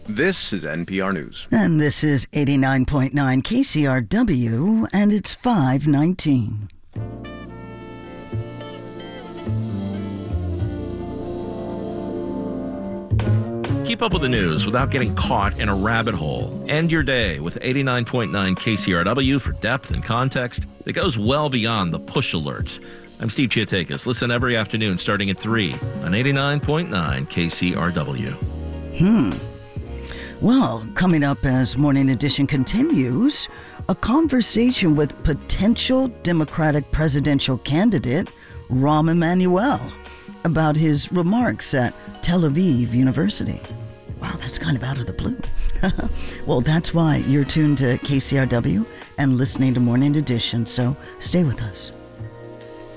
This is NPR News. And this is 89.9 KCRW, and it's 5:19. Keep up with the news without getting caught in a rabbit hole. End your day with 89.9 KCRW for depth and context that goes well beyond the push alerts. I'm Steve Chiatakis. Listen every afternoon starting at 3 on 89.9 KCRW. Well, coming up as Morning Edition continues, a conversation with potential Democratic presidential candidate Rahm Emanuel about his remarks at Tel Aviv University. Wow, that's kind of out of the blue. Well, that's why you're tuned to KCRW and listening to Morning Edition, so stay with us.